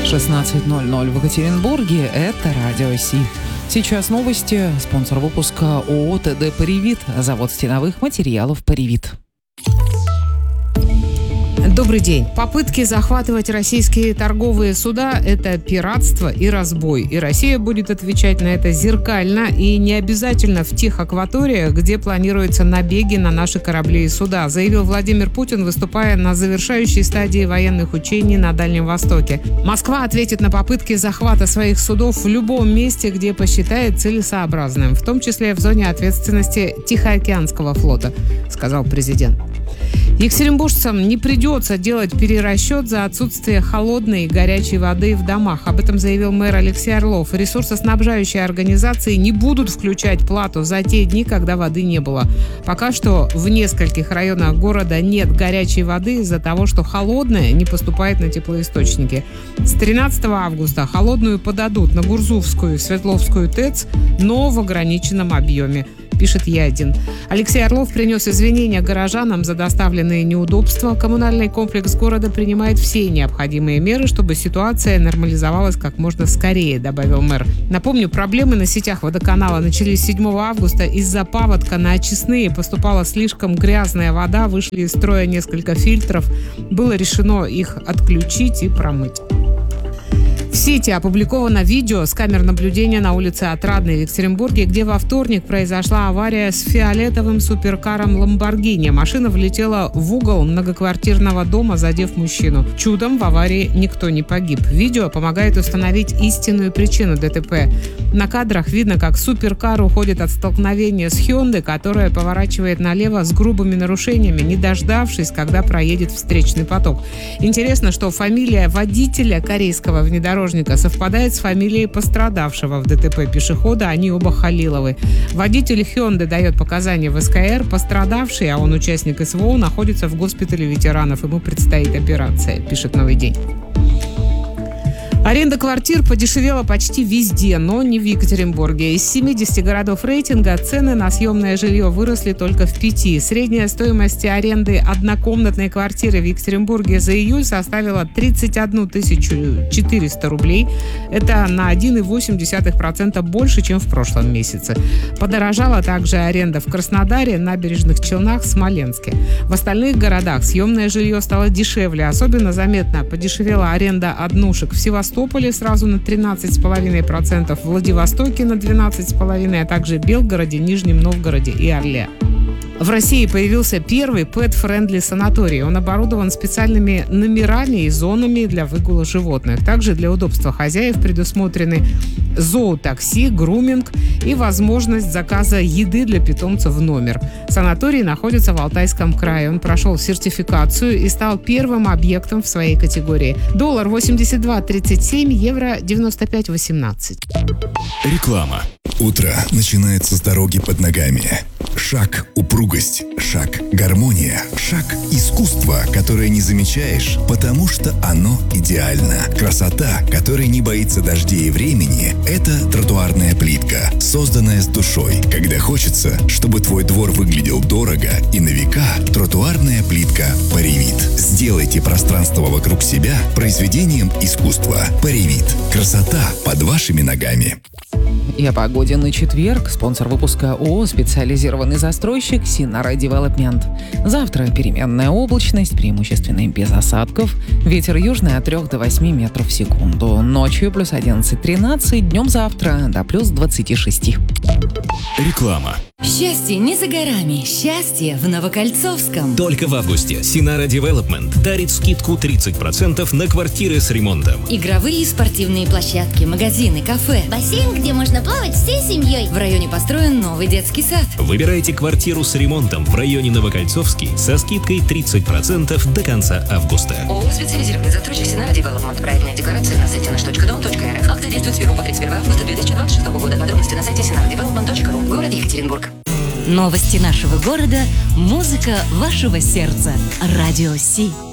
16:00 в Екатеринбурге. Это Радио Си. Сейчас новости. Спонсор выпуска ООО ТД «Паривит». Завод стеновых материалов «Паривит». Добрый день. Попытки захватывать российские торговые суда – это пиратство и разбой. И Россия будет отвечать на это зеркально и не обязательно в тех акваториях, где планируются набеги на наши корабли и суда, заявил Владимир Путин, выступая на завершающей стадии военных учений на Дальнем Востоке. Москва ответит на попытки захвата своих судов в любом месте, где посчитает целесообразным, в том числе в зоне ответственности Тихоокеанского флота, сказал президент. Екатеринбуржцам не придется делать перерасчет за отсутствие холодной и горячей воды в домах. Об этом заявил мэр Алексей Орлов. Ресурсоснабжающие организации не будут включать плату за те дни, когда воды не было. Пока что в нескольких районах города нет горячей воды из-за того, что холодная не поступает на теплоисточники. С 13 августа холодную подадут на Гурзуфскую и Свердловскую ТЭЦ, но в ограниченном объеме, пишет Е1. Алексей Орлов принес извинения горожанам за доставленные неудобства. Коммунальный комплекс города принимает все необходимые меры, чтобы ситуация нормализовалась как можно скорее, добавил мэр. Напомню, проблемы на сетях водоканала начались 7 августа. Из-за паводка на очистные поступала слишком грязная вода, вышли из строя несколько фильтров. Было решено их отключить и промыть. В сети опубликовано видео с камер наблюдения на улице Отрадной в Екатеринбурге, где во вторник произошла авария с фиолетовым суперкаром «Ламборгини». Машина влетела в угол многоквартирного дома, задев мужчину. Чудом в аварии никто не погиб. Видео помогает установить истинную причину ДТП. На кадрах видно, как суперкар уходит от столкновения с Hyundai, которая поворачивает налево с грубыми нарушениями, не дождавшись, когда проедет встречный поток. Интересно, что фамилия водителя корейского внедорожника совпадает с фамилией пострадавшего в ДТП пешехода, они оба Халиловы. Водитель Hyundai дает показания в СКР, пострадавший, а он участник СВО, находится в госпитале ветеранов, ему предстоит операция, пишет «Новый день». Аренда квартир подешевела почти везде, но не в Екатеринбурге. Из 70 городов рейтинга цены на съемное жилье выросли только в 5. Средняя стоимость аренды однокомнатной квартиры в Екатеринбурге за июль составила 31 400 рублей. Это на 1,8% больше, чем в прошлом месяце. Подорожала также аренда в Краснодаре, Набережных Челнах, Смоленске. В остальных городах съемное жилье стало дешевле. Особенно заметно подешевела аренда однушек в Севастополе сразу на 13,5%, в Владивостоке на 12,5%, а также Белгороде, Нижнем Новгороде и Орле. В России появился первый pet-friendly санаторий. Он оборудован специальными номерами и зонами для выгула животных. Также для удобства хозяев предусмотрены зоотакси, груминг и возможность заказа еды для питомцев в номер. Санаторий находится в Алтайском крае. Он прошел сертификацию и стал первым объектом в своей категории. Доллар 82.37, евро 95.18. Реклама. Утро начинается с дороги под ногами. Шаг – упругость, шаг – гармония, шаг – искусство, которое не замечаешь, потому что оно идеально. Красота, которая не боится дождей и времени – это тротуарная плитка, созданная с душой. Когда хочется, чтобы твой двор выглядел дорого и на века, тротуарная плитка «Паривит». Сделайте пространство вокруг себя произведением искусства. «Паривит». Красота под вашими ногами. И о погоде на четверг. Спонсор выпуска ООО «Специализированный застройщик» Синара Девелопмент. Завтра переменная облачность, преимущественно без осадков. Ветер южный от 3 до 8 метров в секунду. Ночью плюс 11-13, днем завтра до плюс 26. Реклама. Счастье не за горами. Счастье в Новокольцовском. Только в августе Синара Девелопмент дарит скидку 30% на квартиры с ремонтом. Игровые и спортивные площадки, магазины, кафе. Бассейн, где можно плавать всей семьей. В районе построен новый детский сад. Выбирайте квартиру с ремонтом в районе Новокольцовский со скидкой 30% до конца августа. ООО «Специализированный застройщик Синара Девелопмент». Проектная декларация на сайте nаш.дом.рф. Акция действует с 1 по 31 августа 2026 года. Подробности на сайте sinaradevelopment.ru. Город Екатеринбург. Новости нашего города, музыка вашего сердца. Радио Си.